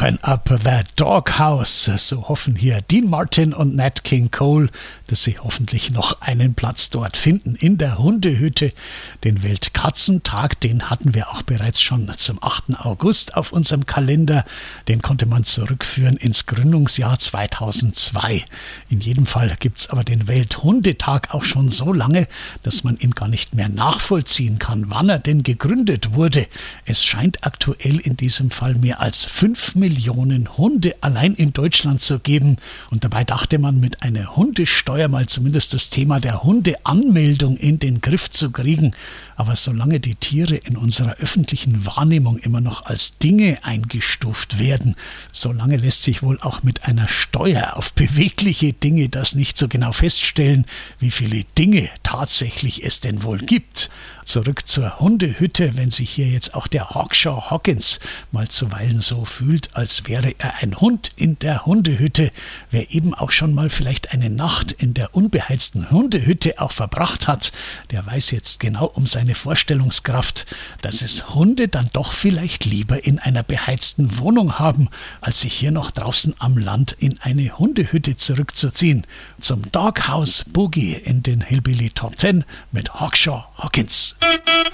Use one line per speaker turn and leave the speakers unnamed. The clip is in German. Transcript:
Open Up the Doghouse. So hoffen hier Dean Martin und Nat King Cole, dass sie hoffentlich noch einen Platz dort finden in der Hundehütte. Den Weltkatzentag, den hatten wir auch bereits schon zum 8. August auf unserem Kalender. Den konnte man zurückführen ins Gründungsjahr 2002. In jedem Fall gibt es aber den Welthundetag auch schon so lange, dass man ihn gar nicht mehr nachvollziehen kann, wann er denn gegründet wurde. Es scheint aktuell in diesem Fall mehr als 5 Millionen Hunde allein in Deutschland zu geben. Und dabei dachte man, mit einer Hundesteuer mal zumindest das Thema der Hundeanmeldung in den Griff zu kriegen. Aber solange die Tiere in unserer öffentlichen Wahrnehmung immer noch als Dinge eingestuft werden, solange lässt sich wohl auch mit einer Steuer auf bewegliche Dinge das nicht so genau feststellen, wie viele Dinge tatsächlich es denn wohl gibt. Zurück zur Hundehütte, wenn sich hier jetzt auch der Hawkshaw Hawkins mal zuweilen so fühlt, als wäre er ein Hund in der Hundehütte. Wer eben auch schon mal vielleicht eine Nacht in der unbeheizten Hundehütte auch verbracht hat, der weiß jetzt genau um seine Vorstellungskraft, dass es Hunde dann doch vielleicht lieber in einer beheizten Wohnung haben, als sich hier noch draußen am Land in eine Hundehütte zurückzuziehen. Zum Doghouse Boogie in den Hillbilly Top 10 mit Hawkshaw Hawkins.